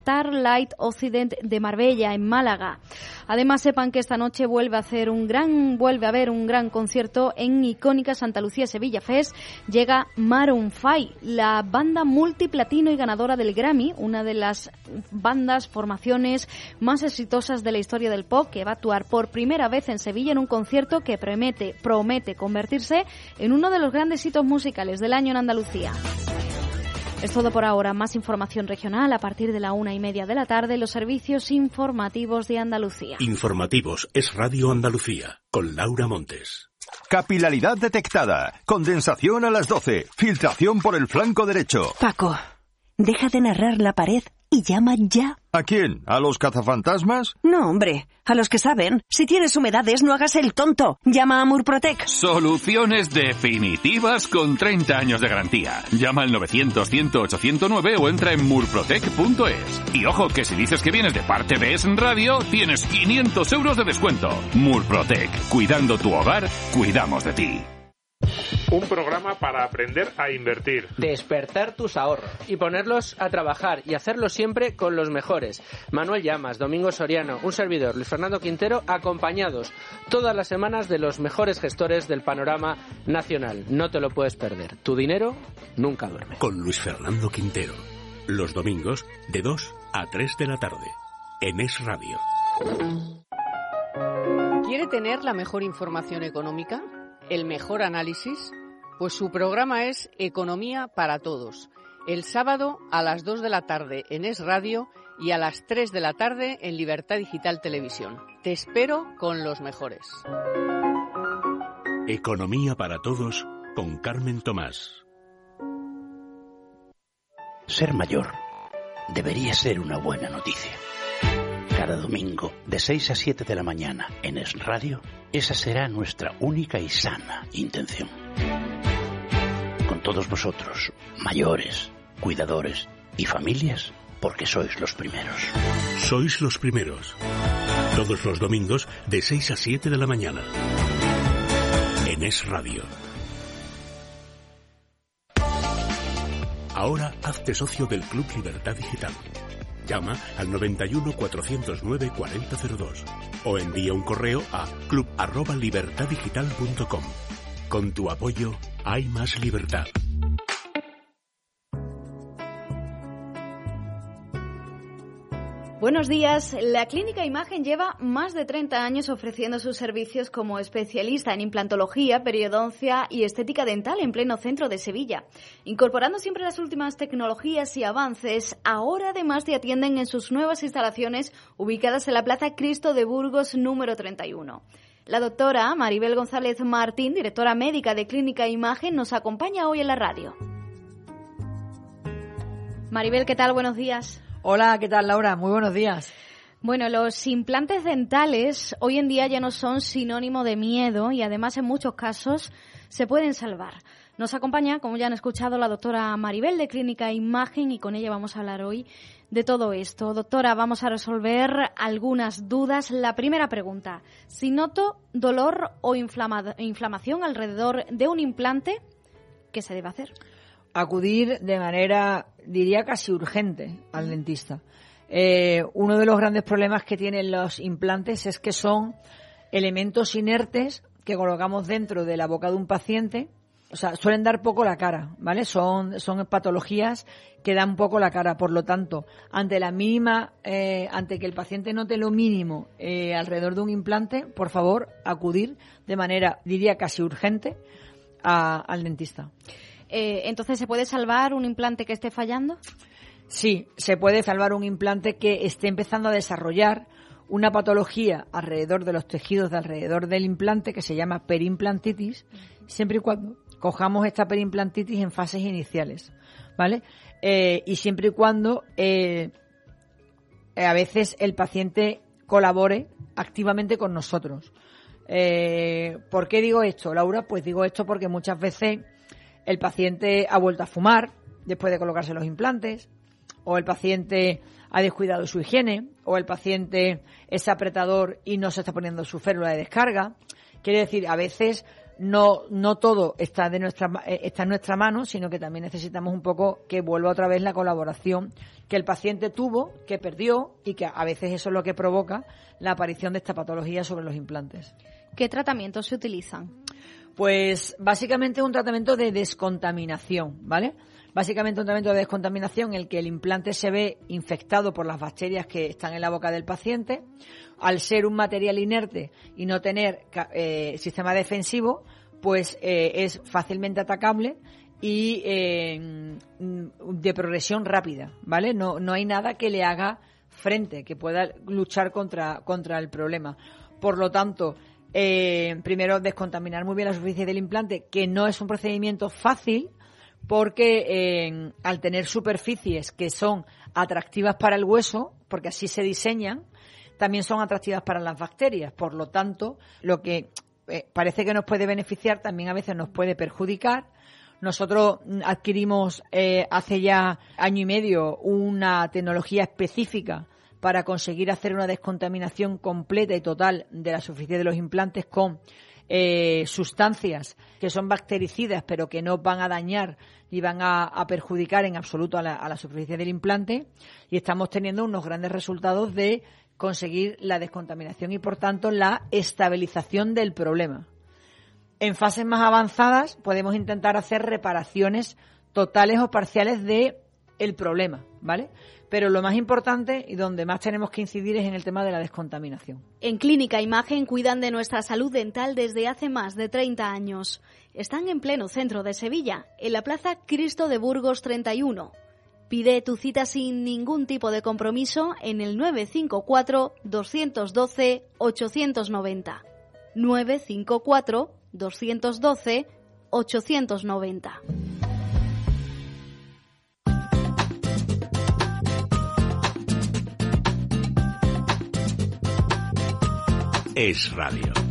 Starlight Occident de Marbella, en Málaga. Además, sepan que esta noche vuelve a haber un gran concierto en icónica Santa Lucía Sevilla Fest. Llega Maroon 5, la banda multiplatino y ganadora del Grammy, una de las formaciones más exitosas de la historia del pop, que va a actuar por primera vez en Sevilla en un concierto que promete convertirse en uno de los grandes hitos musicales del año en Andalucía. Es todo por ahora. Más información regional a partir de la 1:30 de la tarde en los servicios informativos de Andalucía. Informativos es Radio Andalucía, con Laura Montes. Capilaridad detectada. Condensación a las 12. Filtración por el flanco derecho. Paco, deja de narrar la pared y llama ya. ¿A quién? ¿A los cazafantasmas? No, hombre, a los que saben. Si tienes humedades, no hagas el tonto. Llama a Murprotec. Soluciones definitivas con 30 años de garantía. Llama al 900-100-809 o entra en murprotec.es. Y ojo, que si dices que vienes de parte de Es Radio, tienes 500 euros de descuento. Murprotec. Cuidando tu hogar, cuidamos de ti. Un programa para aprender a invertir. Despertar tus ahorros y ponerlos a trabajar y hacerlo siempre con los mejores. Manuel Llamas, Domingo Soriano, un servidor, Luis Fernando Quintero, acompañados todas las semanas de los mejores gestores del panorama nacional. No te lo puedes perder. Tu dinero nunca duerme. Con Luis Fernando Quintero. Los domingos de 2 a 3 de la tarde. En Es Radio. ¿Quiere tener la mejor información económica? ¿El mejor análisis? Pues su programa es Economía para Todos. El sábado a las 2 de la tarde en Es Radio y a las 3 de la tarde en Libertad Digital Televisión. Te espero con los mejores. Economía para Todos con Carmen Tomás. Ser mayor debería ser una buena noticia. Cada domingo, de 6 a 7 de la mañana, en Es Radio, esa será nuestra única y sana intención. Con todos vosotros, mayores, cuidadores y familias, porque sois los primeros. Sois los primeros. Todos los domingos, de 6 a 7 de la mañana. En Es Radio. Ahora hazte socio del Club Libertad Digital. Llama al 91 409 4002 o envía un correo a club@libertaddigital.com. Con tu apoyo hay más libertad. Buenos días. La Clínica Imagen lleva más de 30 años ofreciendo sus servicios como especialista en implantología, periodoncia y estética dental en pleno centro de Sevilla. Incorporando siempre las últimas tecnologías y avances, ahora además te atienden en sus nuevas instalaciones ubicadas en la Plaza Cristo de Burgos número 31. La doctora Maribel González Martín, directora médica de Clínica Imagen, nos acompaña hoy en la radio. Maribel, ¿qué tal? Buenos días. Hola, ¿qué tal, Laura? Muy buenos días. Bueno, los implantes dentales hoy en día ya no son sinónimo de miedo y además en muchos casos se pueden salvar. Nos acompaña, como ya han escuchado, la doctora Maribel de Clínica Imagen y con ella vamos a hablar hoy de todo esto. Doctora, vamos a resolver algunas dudas. La primera pregunta, si noto dolor o inflamación alrededor de un implante, ¿qué se debe hacer? Acudir de manera, diría, casi urgente al dentista. Uno de los grandes problemas que tienen los implantes es que son elementos inertes que colocamos dentro de la boca de un paciente. O sea, suelen dar poco la cara, ¿vale? Son patologías que dan poco la cara. Por lo tanto, ante que el paciente note lo mínimo alrededor de un implante, por favor, acudir de manera, diría, casi urgente al dentista. Entonces, ¿se puede salvar un implante que esté fallando? Sí, se puede salvar un implante que esté empezando a desarrollar una patología alrededor de los tejidos de alrededor del implante que se llama perimplantitis, siempre y cuando cojamos esta perimplantitis en fases iniciales, ¿vale? Y siempre y cuando a veces el paciente colabore activamente con nosotros. ¿Por qué digo esto, Laura? Pues digo esto porque muchas veces el paciente ha vuelto a fumar después de colocarse los implantes, o el paciente ha descuidado su higiene, o el paciente es apretador y no se está poniendo su férula de descarga. Quiere decir, a veces no todo está en nuestra mano, sino que también necesitamos un poco que vuelva otra vez la colaboración que el paciente tuvo, que perdió, y que a veces eso es lo que provoca la aparición de esta patología sobre los implantes. ¿Qué tratamientos se utilizan? Pues básicamente un tratamiento de descontaminación, ¿vale? Básicamente un tratamiento de descontaminación en el que el implante se ve infectado por las bacterias que están en la boca del paciente. Al ser un material inerte y no tener sistema defensivo, pues es fácilmente atacable y de progresión rápida, ¿vale? No hay nada que le haga frente, que pueda luchar contra el problema. Por lo tanto, primero descontaminar muy bien la superficie del implante, que no es un procedimiento fácil, porque al tener superficies que son atractivas para el hueso, porque así se diseñan, también son atractivas para las bacterias. Por lo tanto, lo que parece que nos puede beneficiar también a veces nos puede perjudicar. Nosotros adquirimos hace ya año y medio una tecnología específica para conseguir hacer una descontaminación completa y total de la superficie de los implantes con sustancias que son bactericidas pero que no van a dañar ni van a perjudicar en absoluto a la superficie del implante, y estamos teniendo unos grandes resultados de conseguir la descontaminación y por tanto la estabilización del problema. En fases más avanzadas podemos intentar hacer reparaciones totales o parciales de el problema, ¿vale? Pero lo más importante y donde más tenemos que incidir es en el tema de la descontaminación. En Clínica Imagen cuidan de nuestra salud dental desde hace más de 30 años. Están en pleno centro de Sevilla, en la Plaza Cristo de Burgos 31. Pide tu cita sin ningún tipo de compromiso en el 954-212-890. 954-212-890. Es Radio.